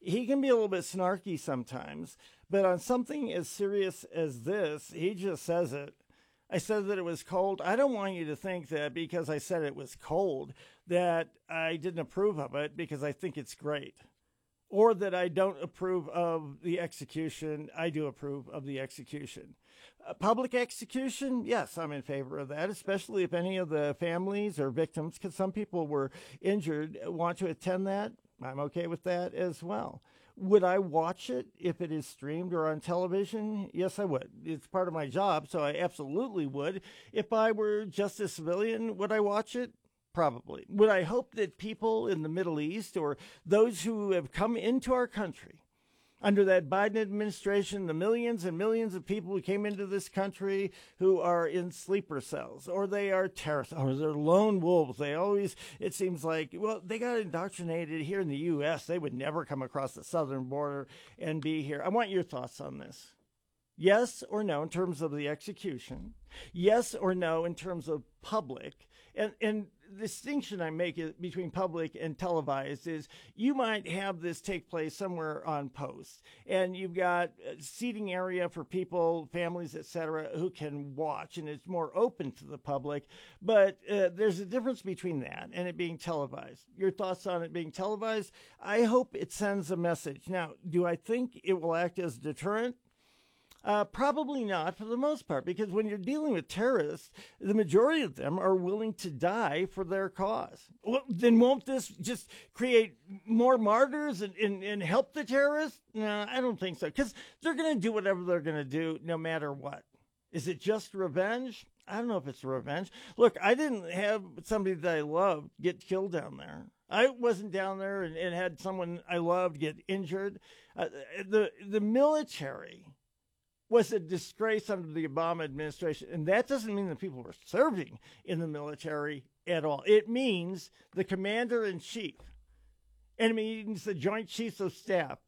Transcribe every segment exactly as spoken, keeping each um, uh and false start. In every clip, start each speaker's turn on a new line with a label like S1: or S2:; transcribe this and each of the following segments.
S1: he can be a little bit snarky sometimes, but on something as serious as this, he just says it. I said that it was cold. I don't want you to think that because I said it was cold, that I didn't approve of it because I think it's great. Or that I don't approve of the execution. I do approve of the execution. Uh, public execution, yes, I'm in favor of that, especially if any of the families or victims, because some people were injured, want to attend that. I'm okay with that as well. Would I watch it if it is streamed or on television? Yes, I would. It's part of my job, so I absolutely would. If I were just a civilian, would I watch it? Probably. Would I hope that people in the Middle East or those who have come into our country under that Biden administration, the millions and millions of people who came into this country who are in sleeper cells, or they are terrorists, or they're lone wolves. They always, it seems like, well, they got indoctrinated here in the U S. They would never come across the southern border and be here. I want your thoughts on this. Yes or no in terms of the execution. Yes or no in terms of public. And, and the distinction I make between public and televised is you might have this take place somewhere on post, and you've got a seating area for people, families, et cetera, who can watch, and it's more open to the public. But uh, there's a difference between that and it being televised. Your thoughts on it being televised? I hope it sends a message. Now, do I think it will act as a deterrent? Uh, probably not for the most part, because when you're dealing with terrorists, the majority of them are willing to die for their cause. Well, then won't this just create more martyrs and, and, and help the terrorists? No, I don't think so, because they're going to do whatever they're going to do no matter what. Is it just revenge? I don't know if it's revenge. Look, I didn't have somebody that I loved get killed down there. I wasn't down there and, and had someone I loved get injured. Uh, the the military was a disgrace under the Obama administration. And that doesn't mean that people were serving in the military at all. It means the commander-in-chief. And it means the Joint Chiefs of Staff.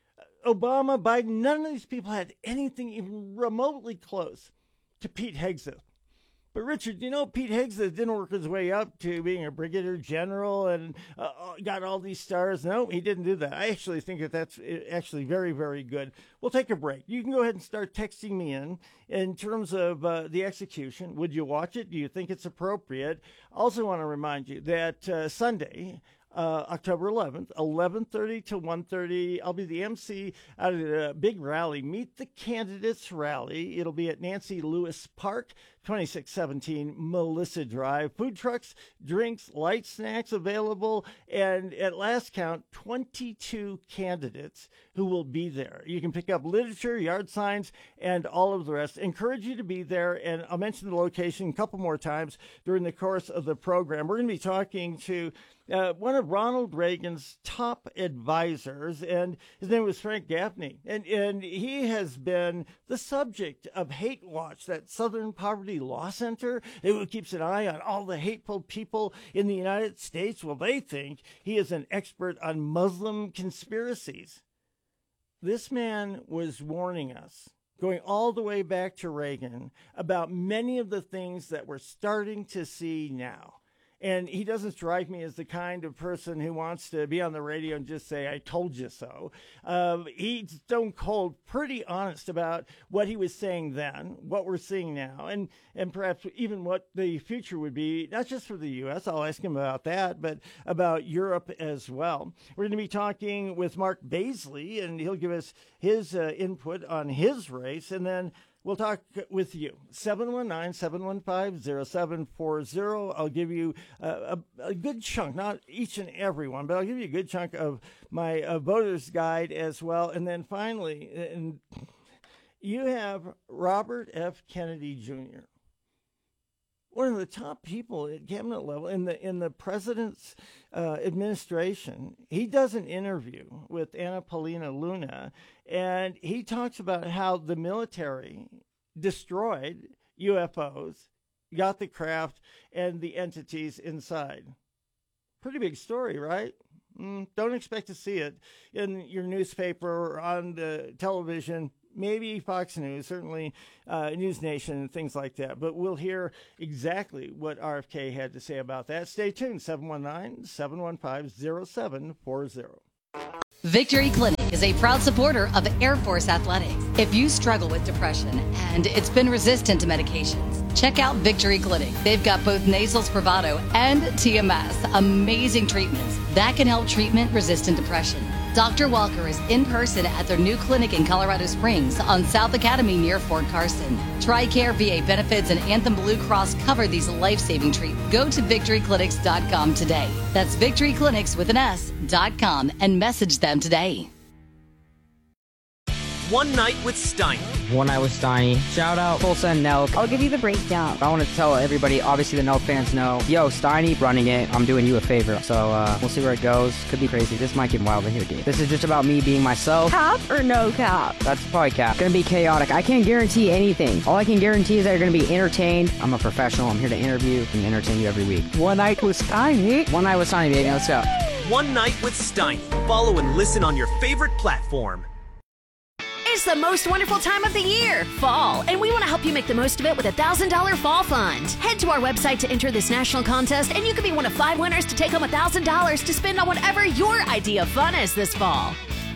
S1: Obama, Biden, none of these people had anything even remotely close to Pete Hegseth. But Richard, you know, Pete Hegseth didn't work his way up to being a brigadier general and uh, got all these stars. No, he didn't do that. I actually think that that's actually very, very good. We'll take a break. You can go ahead and start texting me in in terms of uh, the execution. Would you watch it? Do you think it's appropriate? I also want to remind you that uh, Sunday, Uh, October eleventh, eleven thirty to one thirty. I'll be the M C at a big rally, Meet the Candidates Rally. It'll be at Nancy Lewis Park, twenty-six seventeen Melissa Drive. Food trucks, drinks, light snacks available, and at last count, twenty-two candidates who will be there. You can pick up literature, yard signs, and all of the rest. Encourage you to be there, and I'll mention the location a couple more times during the course of the program. We're going to be talking to Uh, one of Ronald Reagan's top advisors, and his name was Frank Gaffney. And, and he has been the subject of Hate Watch, that Southern Poverty Law Center. It keeps an eye on all the hateful people in the United States. Well, they think he is an expert on Muslim conspiracies. This man was warning us, going all the way back to Reagan, about many of the things that we're starting to see now. And he doesn't strike me as the kind of person who wants to be on the radio and just say, I told you so. Um, he's stone cold, pretty honest about what he was saying then, what we're seeing now, and, and perhaps even what the future would be, not just for the U S, I'll ask him about that, but about Europe as well. We're going to be talking with Mark Baisley, and he'll give us his uh, input on his race, and then we'll talk with you. seven one nine, seven one five, zero seven four zero. I'll give you a, a, a good chunk, not each and every one, but I'll give you a good chunk of my uh, voter's guide as well. And then finally, and you have Robert F. Kennedy Junior, one of the top people at cabinet level in the in the president's uh, administration. He does an interview with Anna Paulina Luna, and he talks about how the military destroyed U F Os, got the craft and the entities inside. Pretty big story, right? Mm, don't expect to see it in your newspaper or on the television. Maybe Fox News, certainly uh, News Nation and things like that. But we'll hear exactly what R F K had to say about that. Stay tuned, seven one nine, seven one five, zero seven four zero.
S2: Victory Clinic is a proud supporter of Air Force Athletics. If you struggle with depression and it's been resistant to medications, check out Victory Clinic. They've got both nasal Spravato and T M S, amazing treatments that can help treatment-resistant depression. Doctor Walker is in person at their new clinic in Colorado Springs on South Academy near Fort Carson. TRICARE V A Benefits and Anthem Blue Cross cover these life-saving treatments. Go to victory clinics dot com today. That's victory clinics with an S dot com and message them today.
S3: One Night with Steiny.
S4: One Night with Steiny. Shout out Tulsa and Nelk.
S5: I'll give you the breakdown.
S4: I want to tell everybody, obviously the Nelk fans know, yo, Steiny running it, I'm doing you a favor. So uh, we'll see where it goes. Could be crazy. This might get wild in here, dude. This is just about me being myself.
S5: Cap or no cap?
S4: That's probably cap. Gonna be chaotic. I can't guarantee anything. All I can guarantee is that you're gonna be entertained. I'm a professional. I'm here to interview and entertain you every week.
S5: One Night with Steiny.
S4: One Night with Steiny, baby. Let's go.
S3: One Night with Steiny. Follow and listen on your favorite platform.
S6: It's the most wonderful time of the year, fall, and we want to help you make the most of it with a one thousand dollars Fall Fund. Head to our website to enter this national contest, and you could be one of five winners to take home one thousand dollars to spend on whatever your idea of fun is this fall.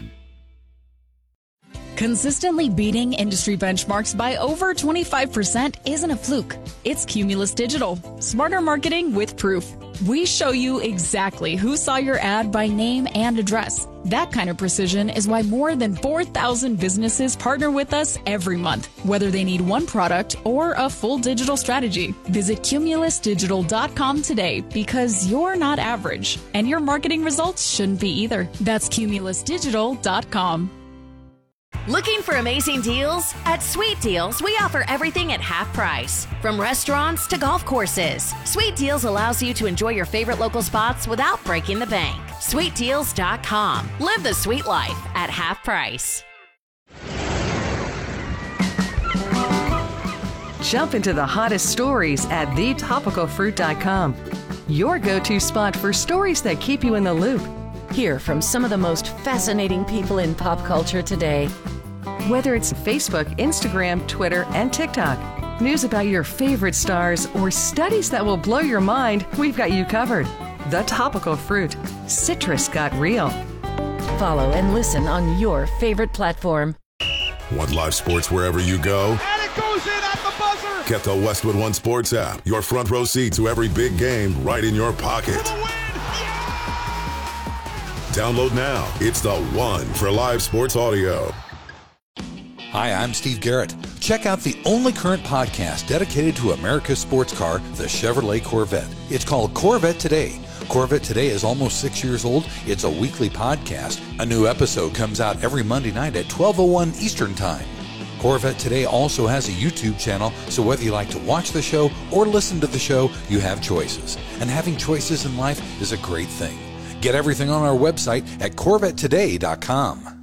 S7: Consistently beating industry benchmarks by over twenty-five percent isn't a fluke. It's Cumulus Digital. Smarter marketing with proof. We show you exactly who saw your ad by name and address. That kind of precision is why more than four thousand businesses partner with us every month, whether they need one product or a full digital strategy. Visit cumulus digital dot com today because you're not average, and your marketing results shouldn't be either. That's cumulus digital dot com.
S6: Looking for amazing deals? At Sweet Deals, we offer everything at half price. From restaurants to golf courses, Sweet Deals allows you to enjoy your favorite local spots without breaking the bank. sweet deals dot com. Live the sweet life at half price.
S8: Jump into the hottest stories at the topical fruit dot com. Your go-to spot for stories that keep you in the loop. Hear from some of the most fascinating people in pop culture today. Whether it's Facebook, Instagram, Twitter, and TikTok, news about your favorite stars, or studies that will blow your mind, we've got you covered. The Topical Fruit. Citrus got real. Follow and listen on your favorite platform.
S9: Want live sports wherever you go?
S10: And it goes in at the buzzer!
S9: Get the Westwood One Sports app. Your front row seat to every big game right in your pocket. Download now. It's the one for live sports audio.
S11: Hi, I'm Steve Garrett. Check out the only current podcast dedicated to America's sports car, the Chevrolet Corvette. It's called Corvette Today. Corvette Today is almost six years old. It's a weekly podcast. A new episode comes out every Monday night at twelve oh one Eastern Time. Corvette Today also has a YouTube channel, so whether you like to watch the show or listen to the show, you have choices. And having choices in life is a great thing. Get everything on our website at corvette today dot com.